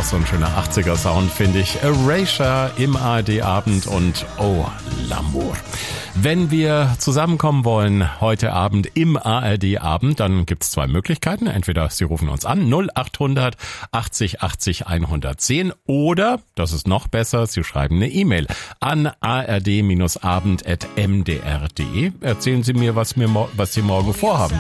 Auch so ein schöner 80er-Sound, finde ich. Erasure im ARD-Abend und Oh, L'amour. Wenn wir zusammenkommen wollen heute Abend im ARD-Abend, dann gibt es zwei Möglichkeiten. Entweder Sie rufen uns an, 0800 80 80 110 oder, das ist noch besser, Sie schreiben eine E-Mail an ard-abend@mdr.de. Erzählen Sie mir, was Sie morgen vorhaben.